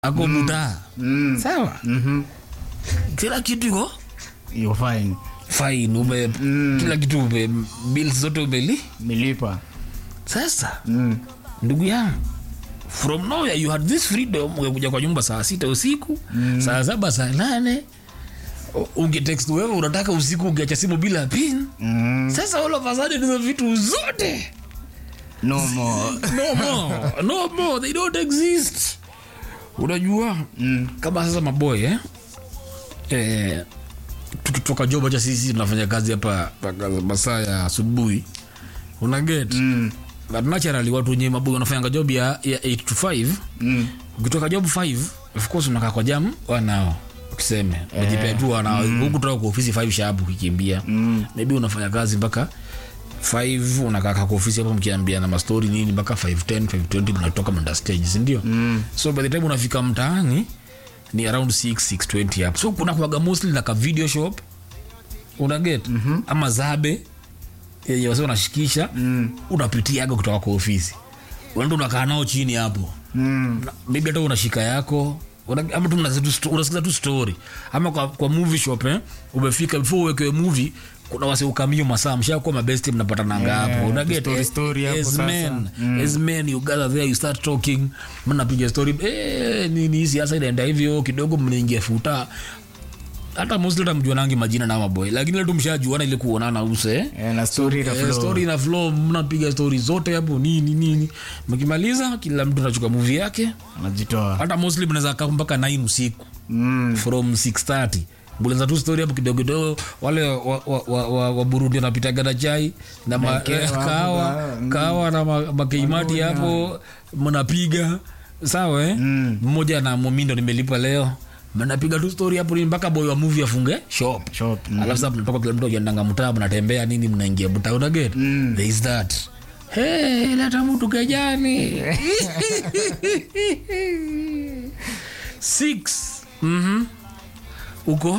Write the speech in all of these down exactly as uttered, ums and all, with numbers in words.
ako muta. Mm. Sawa? Mhm. Kila kitu iko You fine. fine ume mm. kila kitu ume bills zote umeli Milipa. sasa. Mm. Ndugu yangu, from nowhere you had this freedom kuja kwa nyumba saa sita usiku, mm. saa saba, saa nane unge text wewe unataka usiku ungeacha simu bila pin. Mm. Sasa all of a sudden hizo vitu zote No more. no more no more they don't exist. Unajua mm. kama sasa maboy eh eh tukitoka job acha sisi tunafanya kazi hapa masaa ya asubuhi, una get mm. but naturally watu wenye maboy wanafanya job ya, ya eight to five. Mm. Ukitoka job five of course unakaa kwa jam wanao ukiseme unajipea tu wanao huko kutoka kwa ofisi five sharp ukikimbia. Mm. Maybe unafanya kazi mpaka five unakaa kwa ofisi hapo mkiambia na story nini mpaka five ten five twenty mnatoka mnda stage, si ndio? Mm. So by the time unafika mtaani ni around six six twenty hapo. So kuna kuaga mostly na ka video shop una get mm-hmm. ama zabe yenye wase unashikisha mm. unapitiaga kutoka kwa ofisi unaenda unakaa nao chini hapo. Mm. Maybe hata unashika yako una, ama tu unasikiza tu story ama kwa, kwa movie shop eh umefika before uweke movie kuna wase ukamio masaa mshakuwa mabesti mnapatana ngapo. Yeah, una get story story hapo as sasa. Men, mm. as men you gather there you start talking mnapiga story eh nini hizi hasa inaenda hivyo kidogo mnaingia futa. Hata mostly tamjua nangi majina na maboy lakini ile tumshajuana ile kuonana use eh na story na eh, flow story na flow mnapiga story zote hapo nini nini mkimaliza kila mtu anachukua movie yake anajitoa. hata mostly mnaweza kaa mpaka nine usiku. Mm. From six thirty bulenza tu story hapo kidogo kidogo wale wa, wa, wa, wa, wa Burundi wanapitaga na chai na ma, eh, kawa mm. kawa na makeimati ma hapo mnapiga sawa eh mm. mmoja na mumindo nimelipa leo mnapiga tu story hapo mpaka boy wa movie afunge shop shop. Mm. Alafu sasa mnatoka kila mtu ajendanga mtaa mnatembea nini mnaingia buta una get. Mm. There is that. Hey, leta mtu kejani. Six. Mhm. Uko?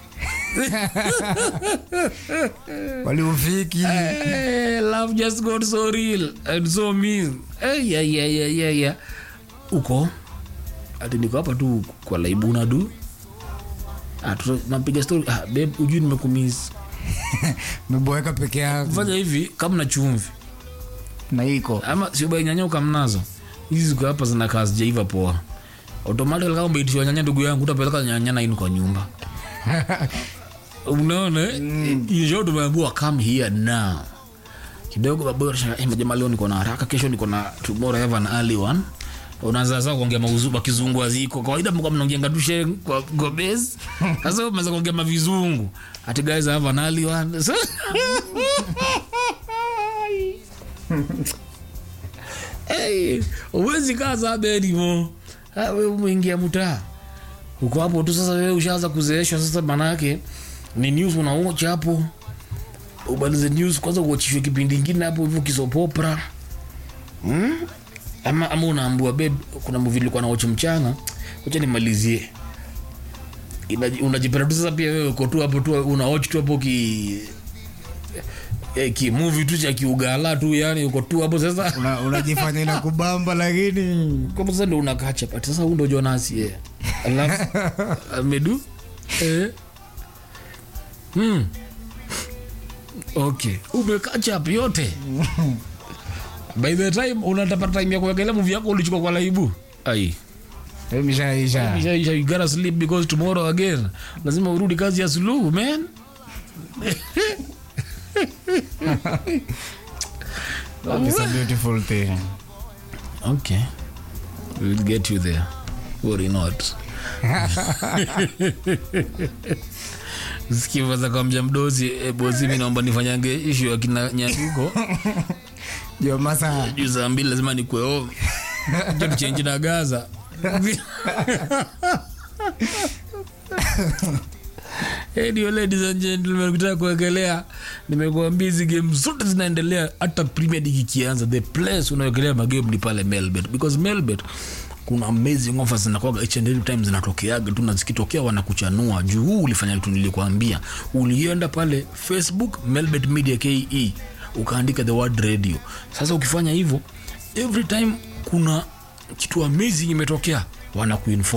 Wali ufiki. Hey, love just got so real and so mean. Hey, yeah, yeah, yeah, yeah, yeah. Uko? Ati niko hapa tu kwa laibu na du. Ah, tunapiga story. Ah, babe, ujui nimekumiss. Mboweka peke yako. Fanya hivi kama na chumvi. Na iko. Ama sio bai nyanya ukamnazo. Hizi ziko hapa zina kazi jaiva poa. Automatically kama umeitisha nyanya ndugu yangu utapeleka nyanya na inu kwa nyumba. Unaona? Mm. Hiyo tumeambiwa come here now. Kidogo babu anasema eh jamaa leo niko na haraka, kesho niko na tomorrow have an early one. Unaanza sasa kuongea mauzuba kizungu aziko. Kawaida mko mnaongea tushe kwa go base. Sasa mnaanza kuongea mavizungu. Ati guys have an early one. So hey, uwezi kaza abedi mo. Wewe umeingia mtaa. Uko hapo tu sasa wewe ushaanza kuzeeshwa sasa maana yake ni news unaocha hapo. Ubalize news kwanza uachishwe kipindi kingine hapo hivyo kisopopra. Hmm? Ama ama unaambua babe kuna movie nilikuwa na watch mchana. Acha nimalizie. Unajipenda tu sasa pia wewe uko tu hapo tu una watch tu hapo ki eh ki movie tu cha kiugala tu yani uko tu hapo sasa una unajifanya ina kubamba lakini kama sasa ndio unakacha pati sasa huyo ndio Jonas yeye. Alafu amedu eh hmm okay umekacha hapo yote. By the time unatapata time ya kuangalia movie yako ulichukua kwa laibu ai misha isha misha isha you gotta sleep because tomorrow again lazima urudi kazi ya suluhu man. It's a beautiful thing. Okay, we'll get you there, worry not. Sikiwaza kwa mjamdozi e, bosi mimi naomba nifanyange issue ya kina Nyanduko. Yo masa juu saa mbili lazima nikwe home. Ndio change na Gaza. Hey, dear ladies and gentlemen, ukitaka kuegelea nimekuambia hizi game zote zinaendelea hata Premier League ikianza. The place unaogelea magame ni pale Melbet because Melbet kuna amazing offers zinakuwa each and every time zinatokeaga tu na zikitokea wanakuchanua. Juu huu ulifanya kitu nilikwambia. Ulienda pale Facebook Melbet Media K E ukaandika the word radio. Sasa ukifanya hivyo every time kuna kitu amazing imetokea wanakuinform